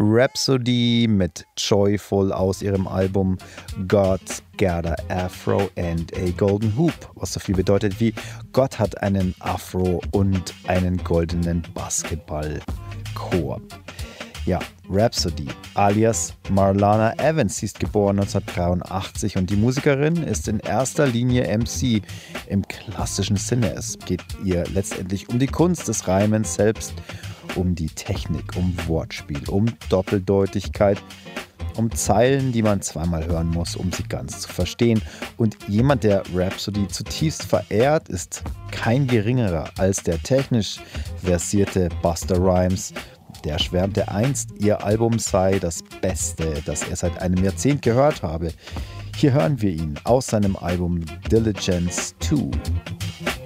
Rhapsody mit Joyful aus ihrem Album God's Got a Afro and a Golden Hoop, was so viel bedeutet wie Gott hat einen Afro und einen goldenen Basketballkorb. Ja, Rhapsody alias Marlana Evans, sie ist geboren 1983 und die Musikerin ist in erster Linie MC im klassischen Sinne. Es geht ihr letztendlich um die Kunst des Reimens selbst, um die Technik, um Wortspiel, um Doppeldeutigkeit, um Zeilen, die man zweimal hören muss, um sie ganz zu verstehen. Und jemand, der Rhapsody zutiefst verehrt, ist kein geringerer als der technisch versierte Busta Rhymes. Der schwärmte einst, ihr Album sei das Beste, das er seit einem Jahrzehnt gehört habe. Hier hören wir ihn aus seinem Album Diligence 2.